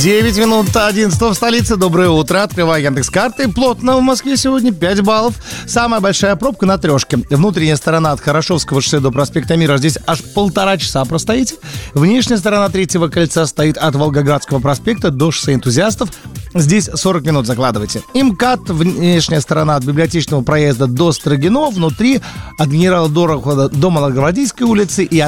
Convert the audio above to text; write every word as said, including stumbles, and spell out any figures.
девять минут одиннадцатого в столице. Доброе утро. Открываю Яндекс.Карты. Плотно в Москве сегодня пять баллов. Самая большая пробка на трешке. Внутренняя сторона от Хорошевского шоссе до проспекта Мира. Здесь аж полтора часа простоите. Внешняя сторона третьего кольца стоит от Волгоградского проспекта до шоссе Энтузиастов. Здесь сорок минут закладывайте. МКАД, внешняя сторона от Библиотечного проезда до Строгино. Внутри от Генерала Дорохова до Малогвардейской улицы и от